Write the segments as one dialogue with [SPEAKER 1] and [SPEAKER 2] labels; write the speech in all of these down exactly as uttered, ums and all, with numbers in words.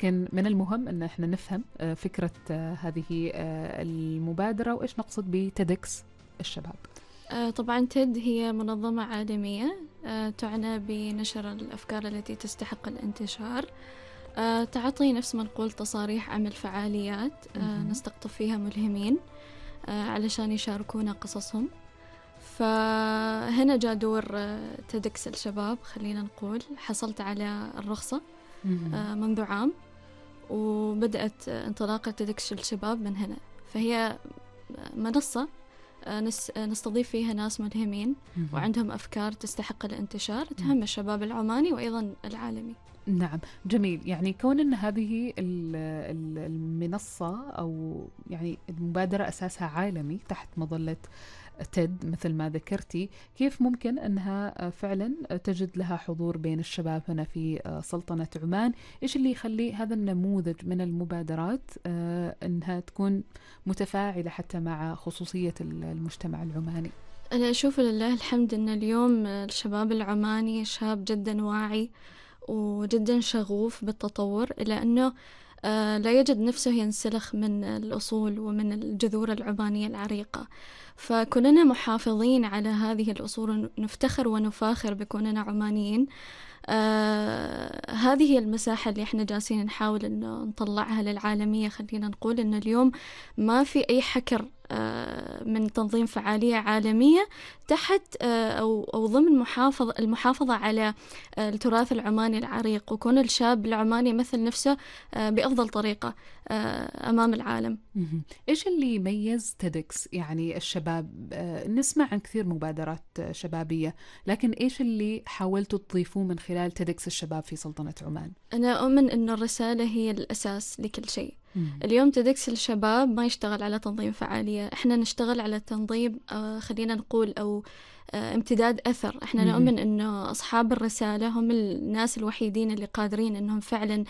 [SPEAKER 1] لكن من المهم أن احنا نفهم فكرة هذه المبادرة وإيش نقصد بتيدكس الشباب.
[SPEAKER 2] طبعا تيد هي منظمة عالمية تعنى بنشر الأفكار التي تستحق الانتشار، تعطي نفس ما نقول تصاريح عمل فعاليات نستقطب فيها ملهمين علشان يشاركونا قصصهم. فهنا جاء دور تيدكس الشباب، خلينا نقول حصلت على الرخصة منذ عام، وبدأت انطلاقة تيدكس الشباب من هنا. فهي منصة نستضيف فيها ناس ملهمين وعندهم أفكار تستحق الانتشار تهم الشباب العماني وأيضا العالمي.
[SPEAKER 1] نعم، جميل. يعني كون أن هذه المنصة أو يعني المبادرة أساسها عالمي تحت مظلة تيد مثل ما ذكرتي، كيف ممكن أنها فعلا تجد لها حضور بين الشباب هنا في سلطنة عمان؟ إيش اللي يخلي هذا النموذج من المبادرات أنها تكون متفاعلة حتى مع خصوصية المجتمع العماني؟
[SPEAKER 2] أنا أشوف لله الحمد أن اليوم الشباب العماني شاب جدا واعي وجدا شغوف بالتطور، إلى أنه لا يجد نفسه ينسلخ من الأصول ومن الجذور العمانية العريقة. فكوننا محافظين على هذه الأصول نفتخر ونفاخر بكوننا عمانيين. آه هذه هي المساحة اللي احنا جالسين نحاول أن نطلعها للعالمية. خلينا نقول أن اليوم ما في أي حكر آه من تنظيم فعالية عالمية تحت آه أو, أو ضمن محافظ المحافظة على آه التراث العماني العريق، وكون الشاب العماني يمثل نفسه آه بأفضل طريقة آه أمام العالم.
[SPEAKER 1] إيش اللي يميز تيدكس يعني الشباب؟ آه نسمع عن كثير مبادرات شبابية، لكن إيش اللي حاولتوا تضيفوه من خلال تيدكس الشباب في سلطنة عمان؟
[SPEAKER 2] أنا أؤمن أن الرسالة هي الأساس لكل شيء. مم. اليوم تيدكس الشباب ما يشتغل على تنظيم فعالية، إحنا نشتغل على تنظيم آه خلينا نقول أو آه امتداد أثر. إحنا مم. نؤمن أن أصحاب الرسالة هم الناس الوحيدين اللي قادرين أنهم فعلا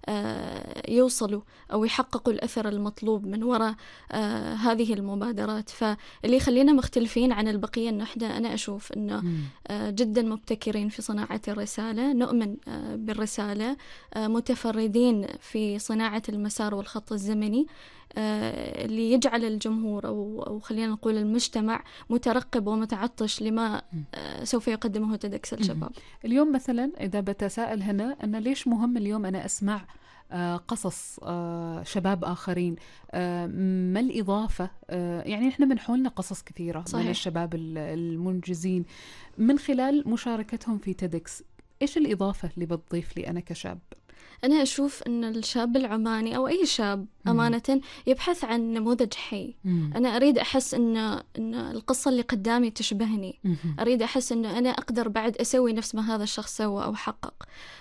[SPEAKER 2] آه يوصلوا أو يحققوا الأثر المطلوب من وراء آه هذه المبادرات. فاللي خلينا مختلفين عن البقية أنه إحنا أنا أشوف أنه آه جدا مبتكرين في صناعة الرسالة، نؤمن آه بالرسالة، آه متفردين في صناعة المسار والخط الزمني آه اللي يجعل الجمهور أو, أو خلينا نقول المجتمع مترقب ومتعطش لما آه سوف يقدمه تيدكس الشباب.
[SPEAKER 1] اليوم مثلا إذا بتساءل هنا أنا ليش مهم اليوم أنا أسمع آه قصص آه شباب آخرين، آه ما الإضافة؟ آه يعني إحنا بنحولنا قصص كثيرة صحيح. من الشباب المنجزين من خلال مشاركتهم في تيدكس. إيش الإضافة اللي بتضيف لي أنا كشاب؟
[SPEAKER 2] أنا أشوف أن الشاب العماني أو أي شاب أمانة يبحث عن نموذج حي. مم. أنا أريد أحس أن, أن القصة اللي قدامي تشبهني. مم. أريد أحس أن أنا أقدر بعد أسوي نفس ما هذا الشخص سوى أو حقق.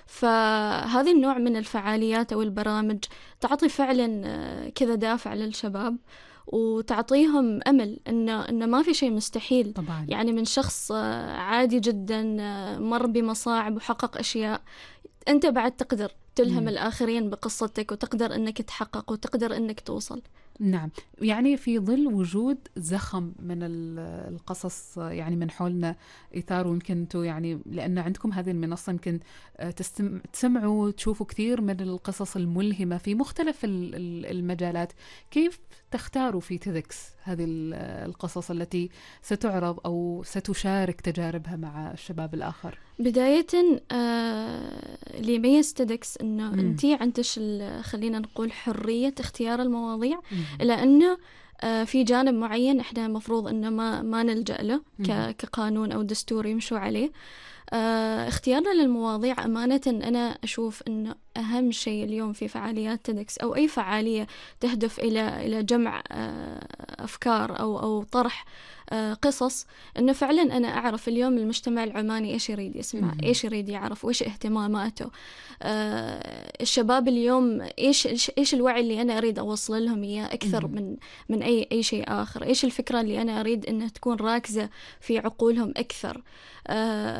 [SPEAKER 2] فهذا النوع من الفعاليات أو البرامج تعطي فعلا كذا دافع للشباب وتعطيهم أمل إن إن ما في شيء مستحيل طبعاً. يعني من شخص عادي جدا مر بمصاعب وحقق أشياء، أنت بعد تقدر تلهم مم. الآخرين بقصتك وتقدر أنك تحقق وتقدر أنك توصل.
[SPEAKER 1] نعم، يعني في ظل وجود زخم من القصص يعني من حولنا إثار، ويمكن أنتم يعني لأن عندكم هذه المنصة يمكن تسمعوا تشوفوا كثير من القصص الملهمة في مختلف المجالات. كيف تختاروا في تيدكس هذه القصص التي ستعرض أو ستشارك تجاربها مع الشباب الآخر؟
[SPEAKER 2] بداية آه اللي يميز تيدكس إنه أنتي عندك خلينا نقول حرية اختيار المواضيع، إلى أنه آه في جانب معين إحنا مفروض إنه ما ما نلجأ له كقانون أو دستور يمشوا عليه. آه اختيارنا للمواضيع أمانة أنا أشوف أنه أهم شيء اليوم في فعاليات تيدكس أو أي فعالية تهدف إلى إلى جمع آه أفكار أو أو طرح آه قصص، أنه فعلا أنا أعرف اليوم المجتمع العماني إيش يريد يسمع، م- إيش يريد يعرف، وإيش اهتماماته. آه الشباب اليوم إيش إيش الوعي اللي أنا أريد أوصل لهم إياه أكثر م- من من أي أي شيء آخر. إيش الفكرة اللي أنا أريد أنها تكون راكزة في عقولهم أكثر. آه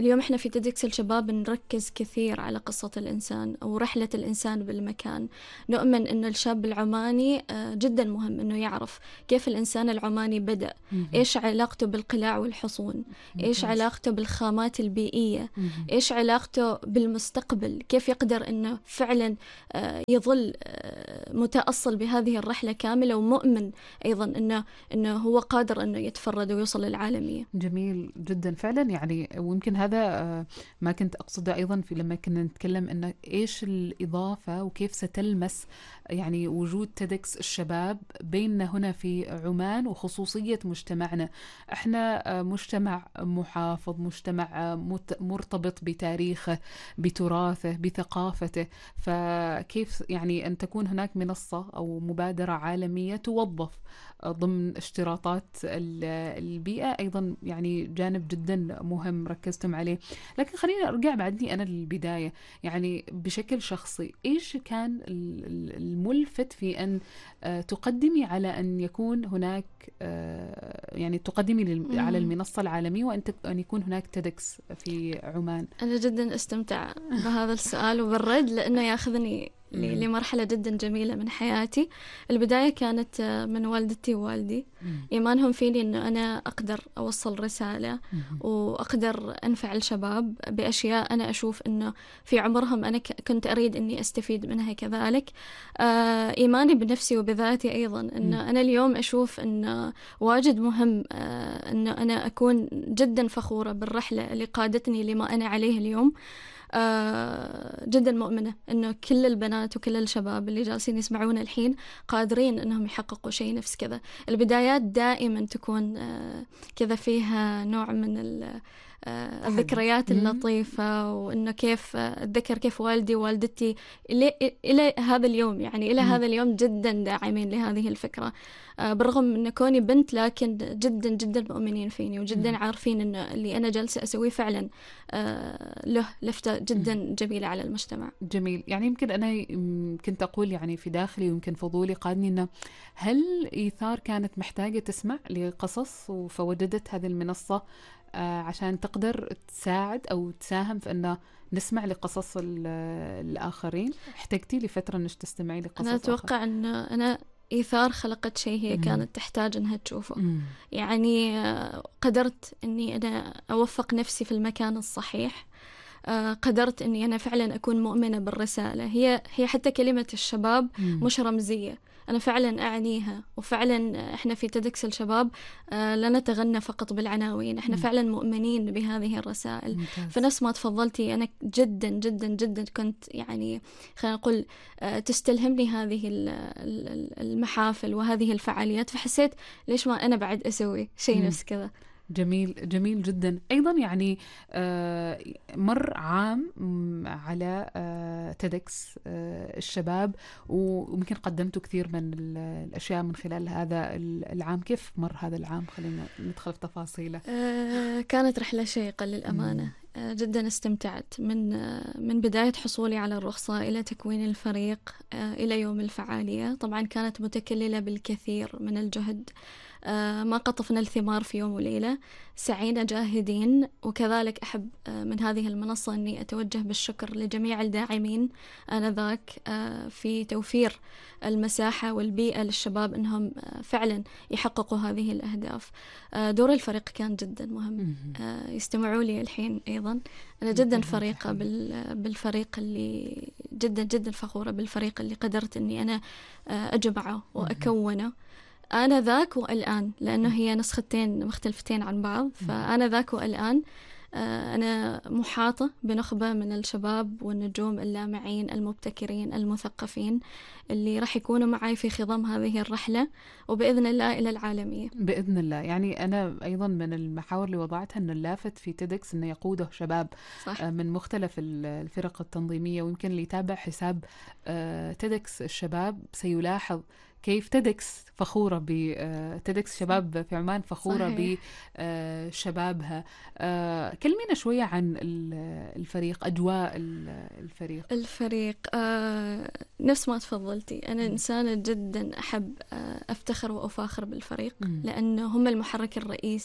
[SPEAKER 2] اليوم إحنا في تيدكس الشباب نركز كثير على قصة الإنسان أو رحلة الإنسان بالمكان. نؤمن أن الشاب العماني جدا مهم أنه يعرف كيف الإنسان العماني بدأ، إيش علاقته بالقلاع والحصون، إيش علاقته بالخامات البيئية، إيش علاقته بالمستقبل، كيف يقدر أنه فعلا يظل متأصل بهذه الرحلة كاملة ومؤمن أيضا أنه, إنه هو قادر أنه يتفرد ويوصل للعالمية.
[SPEAKER 1] جميل جدا فعلا. يعني ويمكن هذا ما كنت أقصده أيضا في لما كنا نتكلم أنه إيش الإضافة وكيف ستلمس يعني وجود تيدكس الشباب بيننا هنا في عمان وخصوصية مجتمعنا. احنا مجتمع محافظ، مجتمع مرتبط بتاريخه، بتراثه، بثقافته، فكيف يعني أن تكون هناك منصة أو مبادرة عالمية توظف ضمن اشتراطات البيئة أيضا يعني جانب جدا مهم ركزتم عليه. لكن خلينا أرجع بعدني أنا للبداية، يعني بشكل شخصي إيش كان الملفت في أن تقدمي على أن يكون هناك يعني تقدمي على المنصة العالمية وأن أن يكون هناك تيدكس في عمان؟
[SPEAKER 2] أنا جدا استمتع بهذا السؤال وبالرد لأنه يأخذني لمرحلة جدا جميلة من حياتي. البداية كانت من والدتي ووالدي، إيمانهم فيني أنه أنا أقدر أوصل رسالة وأقدر أنفع الشباب بأشياء أنا أشوف أنه في عمرهم أنا كنت أريد أني أستفيد منها كذلك. إيماني بنفسي وبذاتي أيضا أنه أنا اليوم أشوف أنه واجد مهم أنه أنا أكون جدا فخورة بالرحلة اللي قادتني لما أنا عليه اليوم. آه جدا مؤمنة أنه كل البنات وكل الشباب اللي جالسين يسمعون الحين قادرين أنهم يحققوا شيء نفس كذا. البدايات دائما تكون آه كذا فيها نوع من آه الذكريات اللطيفة، وأنه كيف آه أتذكر كيف والدي ووالدتي إلى, إلى هذا اليوم يعني إلى هذا اليوم جدا داعمين لهذه الفكرة. آه بالرغم أن كوني بنت لكن جدا جدا مؤمنين فيني وجدا عارفين أن اللي أنا جالسة أسويه فعلا آه له لفتة جدا جميلة على المجتمع.
[SPEAKER 1] جميل. يعني يمكن أنا كنت أقول يعني في داخلي ويمكن فضولي قادني أنه هل إيثار كانت محتاجة تسمع لقصص فوجدت هذه المنصة آه عشان تقدر تساعد أو تساهم في أنه نسمع لقصص الآخرين؟ احتجتي لفترة أنك تستمعي لقصص؟
[SPEAKER 2] أنا أتوقع أن أنا إيثار خلقت شيء هي كانت تحتاج أنها تشوفه. مم. يعني قدرت أني أنا أوفق نفسي في المكان الصحيح، قدرت أني أنا فعلا أكون مؤمنة بالرسالة. هي هي حتى كلمة الشباب مم. مش رمزية، أنا فعلا أعنيها. وفعلا إحنا في تيدكس الشباب لا نتغنى فقط بالعناوين، إحنا مم. فعلا مؤمنين بهذه الرسائل. ممتاز. فنفس ما تفضلتي أنا جدا جدا جدا كنت يعني خلينا نقول تستلهمني هذه المحافل وهذه الفعاليات، فحسيت ليش ما أنا بعد أسوي شيء مم. نفس كذا.
[SPEAKER 1] جميل جميل جدا. أيضا يعني مر عام على تيدكس الشباب ويمكن قدمتوا كثير من الأشياء من خلال هذا العام. كيف مر هذا العام؟ خلينا ندخل في تفاصيله.
[SPEAKER 2] كانت رحلة شيقة للأمانة. مم. جدا استمتعت من من بداية حصولي على الرخصة إلى تكوين الفريق إلى يوم الفعالية. طبعا كانت متكللة بالكثير من الجهد، ما قطفنا الثمار في يوم وليلة، سعينا جاهدين. وكذلك أحب من هذه المنصة أني أتوجه بالشكر لجميع الداعمين آنذاك في توفير المساحة والبيئة للشباب أنهم فعلا يحققوا هذه الأهداف. دور الفريق كان جدا مهم. يستمعوا لي الحين أيضا، أنا جدا فريقة بالفريق اللي جدا جدا فخورة بالفريق اللي قدرت أني أنا أجمعه وأكونه أنا ذاك والآن، لأنه هي نسختين مختلفتين عن بعض. فأنا ذاك والآن أنا محاطة بنخبة من الشباب والنجوم اللامعين المبتكرين المثقفين اللي راح يكونوا معي في خضم هذه الرحلة وبإذن الله إلى العالمية
[SPEAKER 1] بإذن الله. يعني أنا أيضا من المحاور اللي وضعتها أن اللافت في تيدكس أنه يقوده شباب صح. من مختلف الفرق التنظيمية، ويمكن اللي يتابع حساب تيدكس الشباب سيلاحظ كيف تيدكس فخورة ب تيدكس شباب في عمان فخورة بشبابها. كلمينا شوية عن الفريق، أجواء الفريق.
[SPEAKER 2] الفريق نفس ما تفضلتي، أنا إنسانة جدا أحب أفتخر وأفاخر بالفريق م. لأنه هم المحرك الرئيسي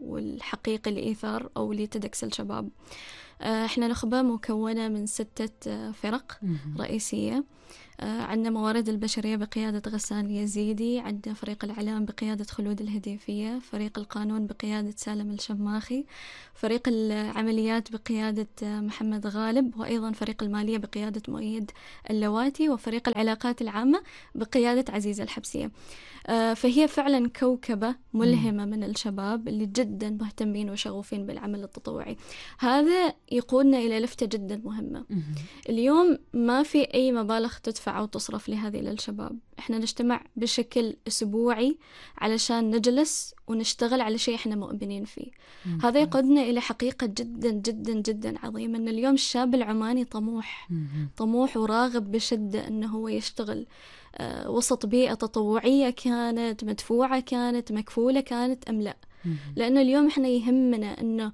[SPEAKER 2] والحقيقي لإيثار أو لتدكس الشباب. احنا نخبة مكونة من ستة فرق رئيسية. عندنا موارد البشرية بقيادة غسان اليزيدي، عندنا فريق الإعلام بقيادة خلود الهديفية، فريق القانون بقيادة سالم الشماخي، فريق العمليات بقيادة محمد غالب، وأيضا فريق المالية بقيادة مؤيد اللواتي، وفريق العلاقات العامة بقيادة عزيزة الحبسية. فهي فعلا كوكبة ملهمة من الشباب اللي جدا مهتمين وشغوفين بالعمل التطوعي. هذا يقودنا إلى لفتة جدا مهمة. اليوم ما في أي مبالغ تدفع أو تصرف لهذه للشباب. إحنا نجتمع بشكل أسبوعي علشان نجلس ونشتغل على شيء إحنا مؤمنين فيه. هذا يقودنا إلى حقيقة جدا جدا جدا عظيمة، أن اليوم الشاب العماني طموح طموح وراغب بشدة أنه هو يشتغل وسط بيئة تطوعية، كانت مدفوعة كانت مكفولة كانت أم لا. لأنه اليوم إحنا يهمنا أنه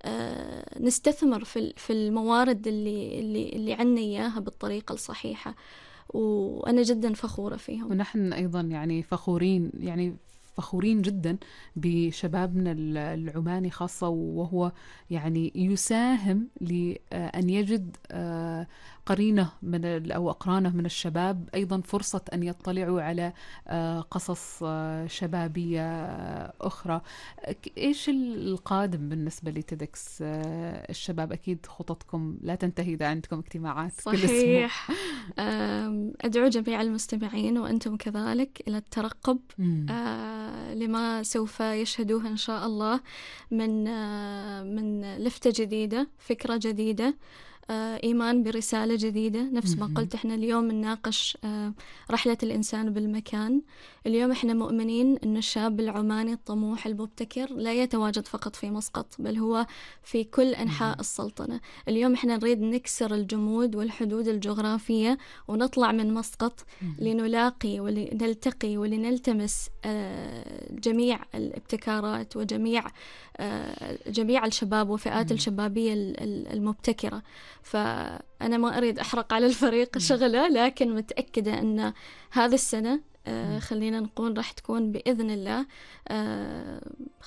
[SPEAKER 2] نستثمر في في الموارد اللي اللي اللي عنا إياها بالطريقة الصحيحة، وأنا جدا فخورة فيهم.
[SPEAKER 1] ونحن أيضا يعني فخورين يعني فخورين جدا بشبابنا العماني خاصة، وهو يعني يساهم لأن يجد قرينه من أو أقرانه من الشباب أيضا فرصة أن يطلعوا على قصص شبابية أخرى. إيش القادم بالنسبة لتدكس الشباب؟ أكيد خططكم لا تنتهي إذا عندكم اجتماعات
[SPEAKER 2] صحيح. كل أسبوع. أدعو جميع المستمعين وأنتم كذلك إلى الترقب لما سوف يشهدوه إن شاء الله من من لفتة جديدة، فكرة جديدة، إيمان برسالة جديدة. نفس ما قلت، إحنا اليوم نناقش رحلة الإنسان بالمكان. اليوم إحنا مؤمنين أن الشاب العماني الطموح المبتكر لا يتواجد فقط في مسقط، بل هو في كل أنحاء السلطنة. اليوم إحنا نريد نكسر الجمود والحدود الجغرافية ونطلع من مسقط لنلاقي ولنلتقي ولنلتمس جميع الابتكارات وجميع جميع الشباب وفئات الشبابية المبتكرة. فأنا ما أريد أحرق على الفريق شغله، لكن متأكدة أن هذه السنة آه خلينا نقول راح تكون بإذن الله آه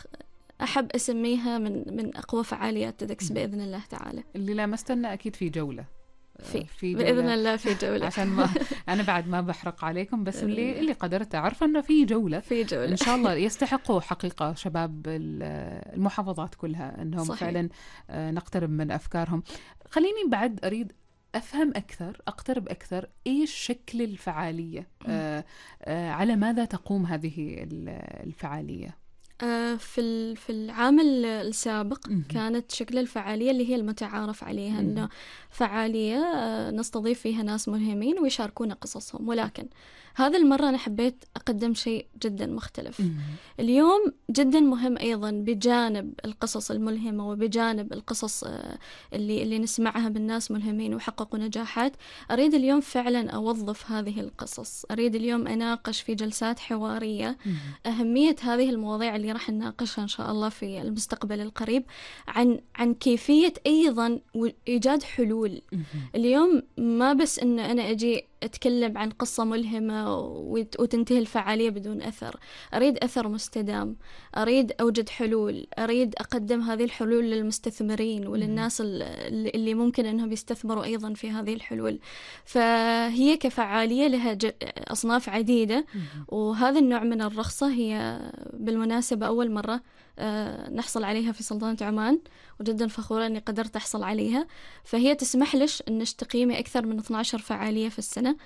[SPEAKER 2] أحب أسميها من من أقوى فعاليات تدكس بإذن الله تعالى.
[SPEAKER 1] اللي لامستنا أكيد في جولة
[SPEAKER 2] في, في جولة. بإذن الله في جولة.
[SPEAKER 1] عشان ما أنا بعد ما بحرق عليكم، بس اللي اللي قدرت أعرف إنه في جولة
[SPEAKER 2] في جولة
[SPEAKER 1] إن شاء الله. يستحقوا حقيقة شباب المحافظات كلها أنهم صحيح. فعلا نقترب من أفكارهم. خليني بعد أريد أفهم أكثر، أقترب أكثر، إيش شكل الفعالية؟ آه آه على ماذا تقوم هذه الفعالية؟
[SPEAKER 2] في في العام السابق كانت شكل الفعالية اللي هي المتعارف عليها، أنه فعالية نستضيف فيها ناس ملهمين ويشاركون قصصهم، ولكن هذا المرة أنا حبيت أقدم شيء جدا مختلف. اليوم جدا مهم أيضا بجانب القصص الملهمة وبجانب القصص اللي اللي نسمعها بالناس ملهمين وحققوا نجاحات، أريد اليوم فعلا أوظف هذه القصص. أريد اليوم أناقش في جلسات حوارية أهمية هذه المواضيع اللي راح نناقشها إن شاء الله في المستقبل القريب، عن عن كيفية أيضا إيجاد حلول. اليوم ما بس إن أنا أجي أتكلم عن قصة ملهمة وتنتهي الفعالية بدون أثر. أريد أثر مستدام، أريد أوجد حلول، أريد أقدم هذه الحلول للمستثمرين وللناس اللي ممكن أنهم يستثمروا أيضا في هذه الحلول. فهي كفعالية لها أصناف عديدة، وهذا النوع من الرخصة هي بالمناسبة أول مرة نحصل عليها في سلطنة عمان، وجدا فخورة أني قدرت أحصل عليها. فهي تسمح لش أنش تقيمي أكثر من اثنتي عشرة فعالية في السنة.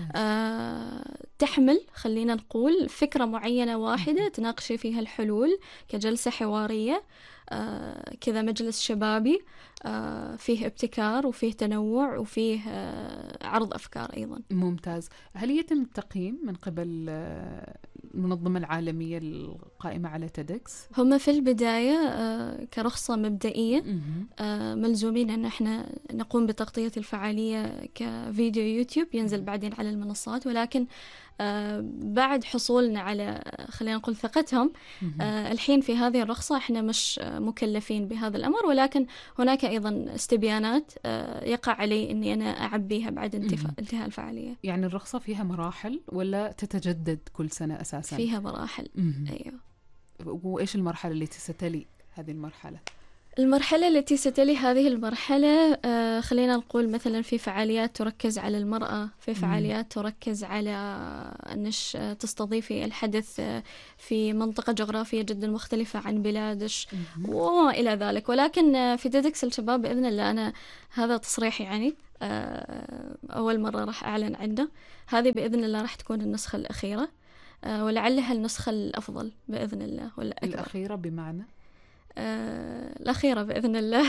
[SPEAKER 2] آه تحمل خلينا نقول فكرة معينة واحدة تناقشي فيها الحلول كجلسة حوارية، آه كذا مجلس شبابي آه فيه ابتكار وفيه تنوع وفيه آه عرض أفكار أيضا.
[SPEAKER 1] ممتاز. هل يتم التقييم من قبل المنظمة العالمية القائمة على تدكس؟
[SPEAKER 2] هم في البداية آه كرخصة مبدئية آه ملزومين أن احنا نقوم بتغطية الفعالية كفيديو يوتيوب ينزل بعدين على المنصات، ولكن آه بعد حصولنا على خلينا نقول ثقتهم آه الحين في هذه الرخصة احنا مش آه مكلفين بهذا الأمر، ولكن هناك أيضا استبيانات آه يقع علي أني أنا أعبيها بعد انتهاء الفعالية.
[SPEAKER 1] يعني الرخصة فيها مراحل ولا تتجدد كل سنة أساسا؟
[SPEAKER 2] فيها مراحل. أيوه.
[SPEAKER 1] وإيش المرحلة التي ستلي هذه المرحلة؟
[SPEAKER 2] المرحلة التي ستلي هذه المرحلة آه خلينا نقول مثلا في فعاليات تركز على المرأة، في فعاليات تركز على أنش تستضيفي الحدث في منطقة جغرافية جدا مختلفة عن بلادش وما إلى ذلك. ولكن في تيدكس الشباب بإذن الله، أنا هذا تصريح يعني آه أول مرة راح أعلن عنه، هذه بإذن الله راح تكون النسخة الأخيرة، آه ولعلها النسخة الأفضل بإذن الله ولا أكبر.
[SPEAKER 1] الأخيرة بمعنى؟
[SPEAKER 2] آه الأخيرة بإذن الله.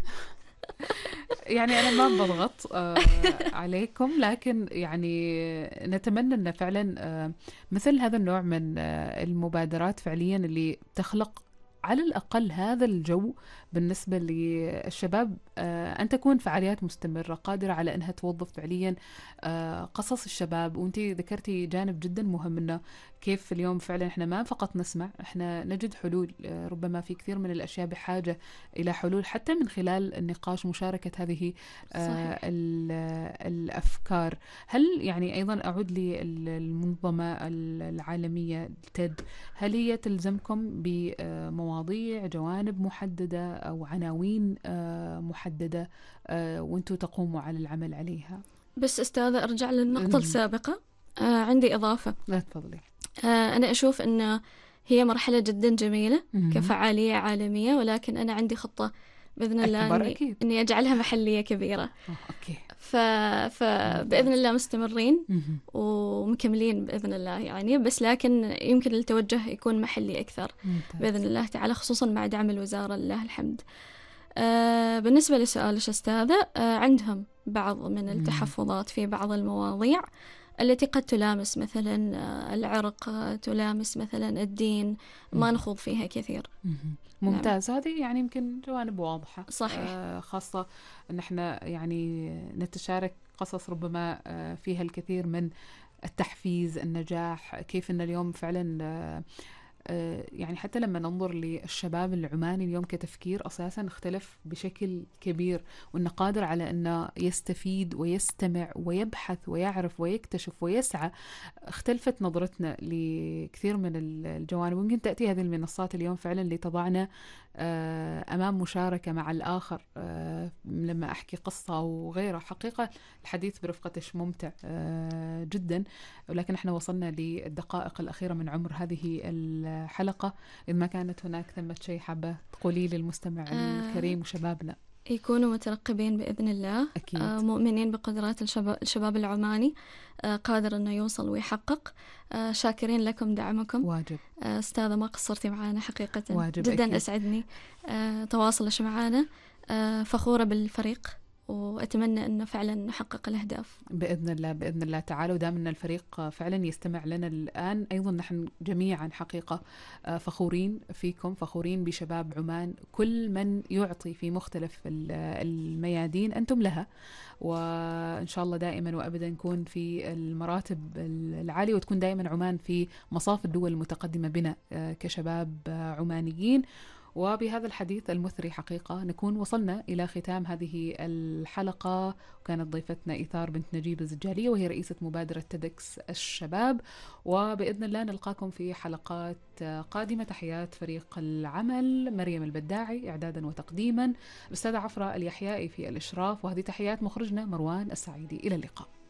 [SPEAKER 1] يعني أنا ما بضغط آه عليكم، لكن يعني نتمنى أن فعلا آه مثل هذا النوع من آه المبادرات فعليا اللي تخلق على الأقل هذا الجو بالنسبة للشباب، آه أن تكون فعاليات مستمرة قادرة على أنها توظف فعليا آه قصص الشباب. وانتي ذكرتي جانب جدا مهم، أنه كيف اليوم فعلا احنا ما فقط نسمع، احنا نجد حلول. آه ربما في كثير من الأشياء بحاجة إلى حلول حتى من خلال النقاش، مشاركة هذه آه الأفكار. هل يعني أيضا أعود للمنظمة العالمية تيد، هل هي تلزمكم بمواضيع جوانب محددة أو عناوين محددة وانتوا تقوموا على العمل عليها؟
[SPEAKER 2] بس أستاذة أرجع للنقطة السابقة، آه عندي إضافة.
[SPEAKER 1] لا تفضلي.
[SPEAKER 2] آه أنا أشوف أن هي مرحلة جدا جميلة كفعالية عالمية، ولكن أنا عندي خطة بإذن الله أني, أني أجعلها محلية كبيرة.
[SPEAKER 1] أوه، أوكي.
[SPEAKER 2] ف... فبإذن الله مستمرين ومكملين بإذن الله يعني، بس لكن يمكن التوجه يكون محلي أكثر بإذن الله تعالى، خصوصا مع دعم الوزارة لله الحمد. آه بالنسبة لسؤالش أستاذة، آه عندهم بعض من التحفظات في بعض المواضيع التي قد تلامس مثلا العرق، تلامس مثلا الدين، ما نخوض فيها كثير.
[SPEAKER 1] ممتاز. نعم. هذه يعني يمكن جوانب واضحة.
[SPEAKER 2] صحيح.
[SPEAKER 1] آه خاصة أن احنا يعني نتشارك قصص ربما آه فيها الكثير من التحفيز، النجاح، كيف أن اليوم فعلا آه يعني حتى لما ننظر للشباب العماني اليوم كتفكير أساسا اختلف بشكل كبير، وأنه قادر على أنه يستفيد ويستمع ويبحث ويعرف ويكتشف ويسعى. اختلفت نظرتنا لكثير من الجوانب، ويمكن تأتي هذه المنصات اليوم فعلا لتضعنا أمام مشاركة مع الآخر. لما أحكي قصة وغيره، حقيقة الحديث برفقتش ممتع جدا، ولكن احنا وصلنا للدقائق الأخيرة من عمر هذه الحلقة. إذا ما كانت هناك ثمة شيء حابة تقولي للمستمع آه الكريم وشبابنا؟
[SPEAKER 2] يكونوا مترقبين بإذن الله.
[SPEAKER 1] أكيد.
[SPEAKER 2] آه مؤمنين بقدرات الشباب, الشباب العماني، آه قادر أنه يوصل ويحقق. آه شاكرين لكم دعمكم.
[SPEAKER 1] واجب.
[SPEAKER 2] آه أستاذة ما قصرتي معنا حقيقة.
[SPEAKER 1] واجب.
[SPEAKER 2] جدا
[SPEAKER 1] أكيد.
[SPEAKER 2] أسعدني آه تواصلش معنا. آه فخورة بالفريق، وأتمنى أنه فعلا نحقق الأهداف
[SPEAKER 1] بإذن الله. بإذن الله تعالى. ودام أن الفريق فعلا يستمع لنا الآن، أيضا نحن جميعا حقيقة فخورين فيكم، فخورين بشباب عمان، كل من يعطي في مختلف الميادين أنتم لها، وإن شاء الله دائما وأبدا نكون في المراتب العالية، وتكون دائما عمان في مصاف الدول المتقدمة بنا كشباب عمانيين. وبهذا الحديث المثري حقيقة نكون وصلنا إلى ختام هذه الحلقة، وكانت ضيفتنا إيثار بنت نجيب الزجالية، وهي رئيسة مبادرة تيدكس الشباب. وبإذن الله نلقاكم في حلقات قادمة. تحيات فريق العمل، مريم البداعي إعدادا وتقديما، الأستاذة عفرة اليحيائي في الإشراف، وهذه تحيات مخرجنا مروان السعيدي. إلى اللقاء.